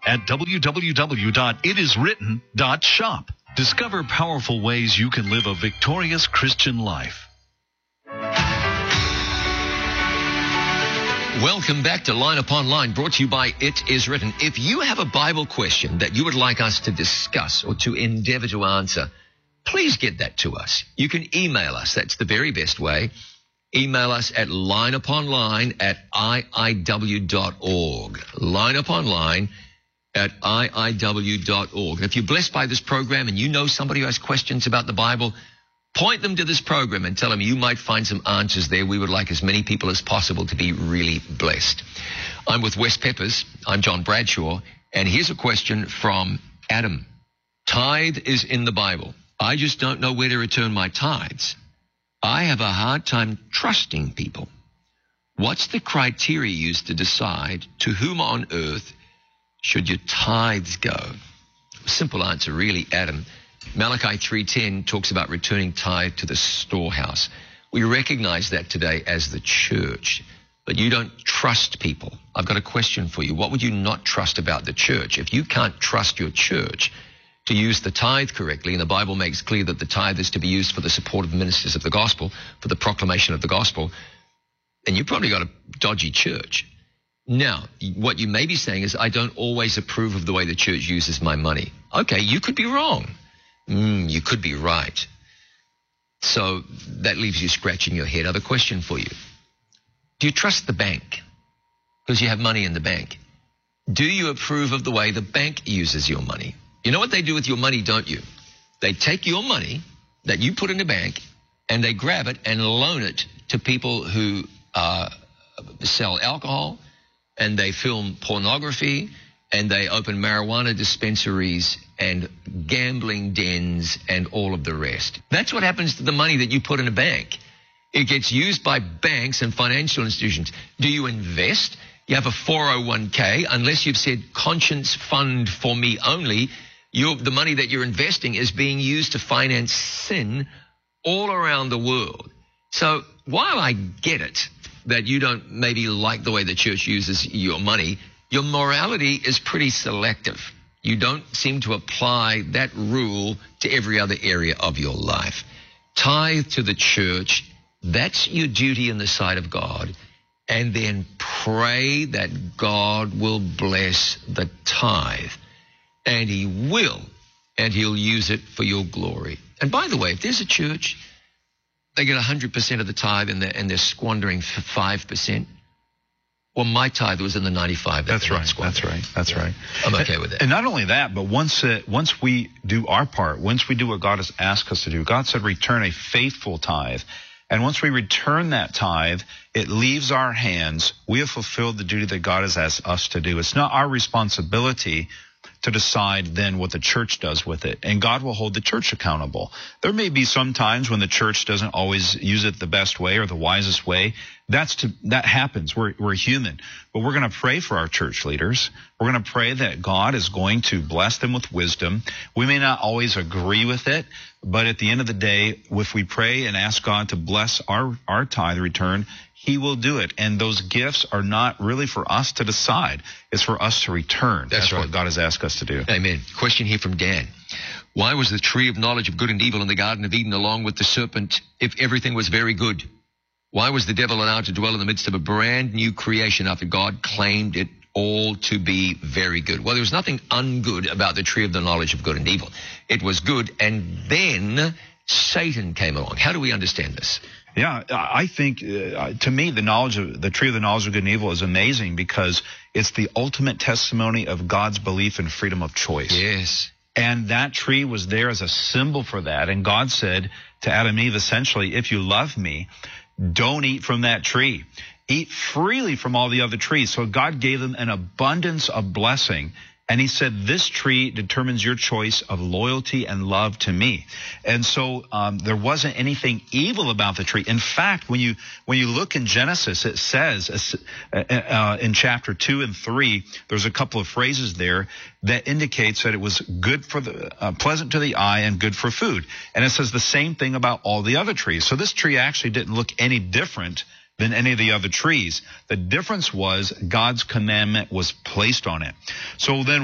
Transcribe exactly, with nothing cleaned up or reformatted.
at w w w dot it is written dot shop. Discover powerful ways you can live a victorious Christian life. Welcome back to Line Upon Line, brought to you by It Is Written. If you have a Bible question that you would like us to discuss or to endeavor to answer, please get that to us. You can email us. That's the very best way. Email us at lineuponline at I I W dot org. Lineuponline at I I W dot org. And if you're blessed by this program and you know somebody who has questions about the Bible, point them to this program and tell them you might find some answers there. We would like as many people as possible to be really blessed. I'm with Wes Peppers. I'm John Bradshaw. And here's a question from Adam. Tithe is in the Bible. I just don't know where to return my tithes. I have a hard time trusting people. What's the criteria used to decide to whom on earth should your tithes go? Simple answer, really, Adam. Malachi three ten talks about returning tithe to the storehouse. We recognize that today as the church, but you don't trust people. I've got a question for you. What would you not trust about the church? If you can't trust your church to use the tithe correctly, and the Bible makes clear that the tithe is to be used for the support of ministers of the gospel, for the proclamation of the gospel, then you've probably got a dodgy church. Now, what you may be saying is, I don't always approve of the way the church uses my money. Okay, you could be wrong. Mm, you could be right. So that leaves you scratching your head. I have a question for you. Do you trust the bank? Because you have money in the bank. Do you approve of the way the bank uses your money? You know what they do with your money, don't you? They take your money that you put in the bank and they grab it and loan it to people who uh, sell alcohol, and they film pornography, and they open marijuana dispensaries and gambling dens and all of the rest. That's what happens to the money that you put in a bank. It gets used by banks and financial institutions. Do you invest? You have a four oh one k. Unless you've said conscience fund for me only, you're, the money that you're investing is being used to finance sin all around the world. So while I get it that you don't maybe like the way the church uses your money, your morality is pretty selective. You don't seem to apply that rule to every other area of your life. Tithe to the church, that's your duty in the sight of God. And then pray that God will bless the tithe. And he will, and he'll use it for your glory. And by the way, if there's a church, they get one hundred percent of the tithe and they're, and they're squandering five percent, well, my tithe was in the ninety-five. That's right. That's right. That's yeah. right. I'm okay with that. And not only that, but once uh, once we do our part, once we do what God has asked us to do, God said return a faithful tithe. And once we return that tithe, it leaves our hands. We have fulfilled the duty that God has asked us to do. It's not our responsibility to decide then what the church does with it. And God will hold the church accountable. There may be some times when the church doesn't always use it the best way or the wisest way. That's to, that happens. We're, we're human. But we're going to pray for our church leaders. We're going to pray that God is going to bless them with wisdom. We may not always agree with it, but at the end of the day, if we pray and ask God to bless our, our tithe return, he will do it. And those gifts are not really for us to decide. It's for us to return. That's, That's right. what God has asked us to do. Amen. Question here from Dan. Why was the tree of knowledge of good and evil in the Garden of Eden along with the serpent if everything was very good? Why was the devil allowed to dwell in the midst of a brand new creation after God claimed it all to be very good? Well, there was nothing ungood about the tree of the knowledge of good and evil. It was good, and then Satan came along. How do we understand this? Yeah, I think, uh, to me, the knowledge of the tree of the knowledge of good and evil is amazing because it's the ultimate testimony of God's belief in freedom of choice. Yes. And that tree was there as a symbol for that. And God said to Adam and Eve, essentially, if you love me, don't eat from that tree. Eat freely from all the other trees. So God gave them an abundance of blessing. And he said, this tree determines your choice of loyalty and love to me. And so um, there wasn't anything evil about the tree. In fact, when you when you look in Genesis, it says uh, uh, in chapter two and three, there's a couple of phrases there that indicates that it was good for the uh, pleasant to the eye and good for food. And it says the same thing about all the other trees. So this tree actually didn't look any different than any of the other trees. The difference was God's commandment was placed on it. So then